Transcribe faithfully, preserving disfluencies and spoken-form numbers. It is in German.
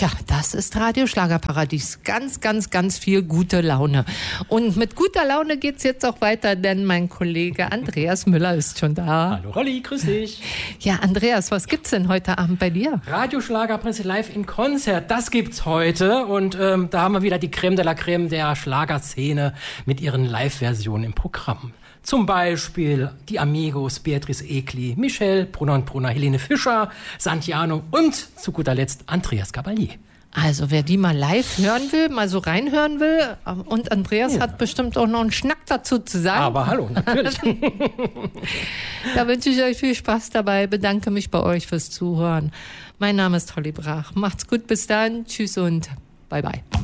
Tja, das ist Radio Schlagerparadies. Ganz, ganz, ganz viel gute Laune. Und mit guter Laune geht's jetzt auch weiter, denn mein Kollege Andreas Müller ist schon da. Hallo Rolli, grüß dich. Ja, Andreas, was gibt's denn heute Abend bei dir? Radio Schlagerpresse live in Konzert, das gibt's heute. Und ähm, da haben wir wieder die Creme de la Creme der Schlagerszene mit ihren Live-Versionen im Programm. Zum Beispiel die Amigos, Beatrice Egli, Michelle, Brunner und Brunner, Helene Fischer, Santiano und zu guter Letzt Andreas Gabalier. Also wer die mal live hören will, mal so reinhören will, und Andreas ja. hat bestimmt auch noch einen Schnack dazu zu sagen. Aber hallo, natürlich. Da wünsche ich euch viel Spaß dabei, bedanke mich bei euch fürs Zuhören. Mein Name ist Holly Brach. Macht's gut, bis dann, tschüss und bye bye.